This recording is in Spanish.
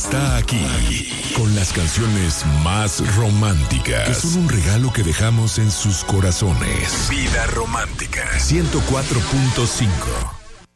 está aquí con las canciones más románticas, que son un regalo que dejamos en sus corazones. Vida Romántica 104.5.